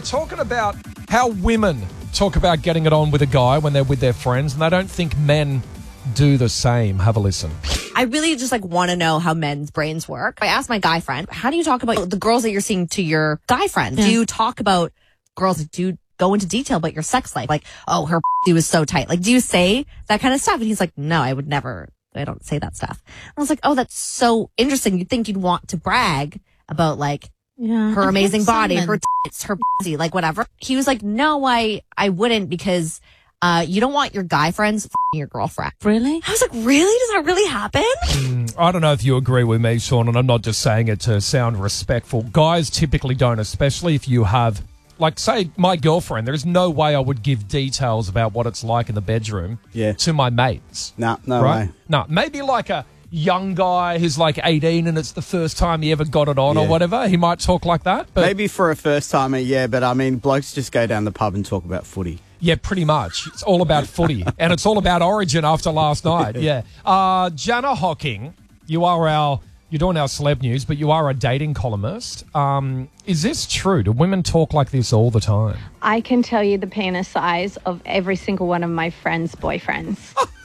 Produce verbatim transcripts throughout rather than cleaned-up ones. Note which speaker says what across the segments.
Speaker 1: talking about how women talk about getting it on with a guy when they're with their friends, and they don't think men do the same. Have a listen.
Speaker 2: I really just like want to know how men's brains work. I asked my guy friend, how do you talk about the girls that you're seeing to your guy friends? Yeah. Do you talk about girls? Do you go into detail about your sex life? Like, oh, her p- was so tight. Like, do you say that kind of stuff? And he's like, no, I would never. I don't say that stuff. And I was like, oh, that's so interesting. You'd think you'd want to brag about like yeah, her amazing body, her tits, her pussy, like whatever. He was like, no, I, I wouldn't because uh, you don't want your guy friends f***ing your girlfriend. Really? I was like, really? Does that really happen?
Speaker 1: Mm, I don't know if you agree with me, Sean, and I'm not just saying it to sound respectful. Guys typically don't, especially if you have, like, say, my girlfriend. There's no way I would give details about what it's like in the bedroom
Speaker 3: yeah.
Speaker 1: to my mates.
Speaker 3: No, no
Speaker 1: right?
Speaker 3: way.
Speaker 1: No, maybe like a young guy who's like eighteen and it's the first time he ever got it on yeah. or whatever. He might talk like that. But
Speaker 3: maybe for a first timer, yeah, but I mean, blokes just go down the pub and talk about footy.
Speaker 1: Yeah, pretty much. It's all about footy. And it's all about Origin after last night. Yeah. Uh, Jana Hocking, you are our, you're doing our celeb news, but you are a dating columnist. Um, is this true? Do women talk like this all the time?
Speaker 4: I can tell you the penis size of every single one of my friends' boyfriends.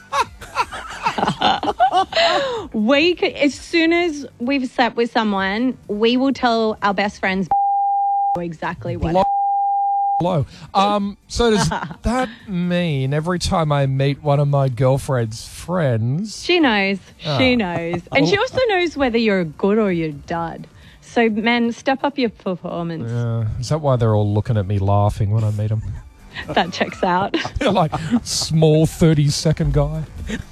Speaker 4: we could, as soon as we've slept with someone, we will tell our best friends exactly what.
Speaker 1: Blow. Blow. Um, so does that mean every time I meet one of my girlfriend's friends?
Speaker 4: She knows. Oh. She knows. And she also knows whether you're good or you're dud. So, men, step up your performance.
Speaker 1: Yeah. Is that why they're all looking at me laughing when I meet them?
Speaker 4: That checks out.
Speaker 1: They're like, small thirty-second guy.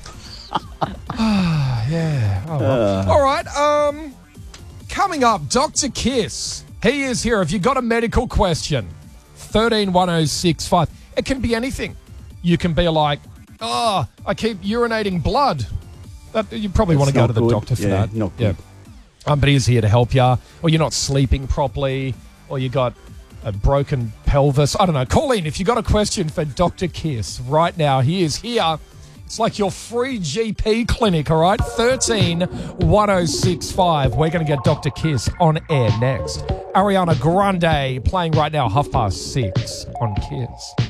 Speaker 1: yeah. Oh, well. uh. All right. Um, coming up, Doctor Kiss. He is here. If you've got a medical question, thirteen one oh six five. It can be anything. You can be like, oh, I keep urinating blood. That, you probably That's want to go to the
Speaker 3: good.
Speaker 1: doctor for
Speaker 3: yeah,
Speaker 1: that.
Speaker 3: Not good.
Speaker 1: Yeah. Um, but he's here to help you. Or you're not sleeping properly. Or you got a broken pelvis. I don't know. Call in if you got a question for Doctor Kiss right now. He is here. It's like your free G P clinic, all right? thirteen one oh six five. We're going to get Doctor Kiss on air next. Ariana Grande playing right now, half past six on Kiss.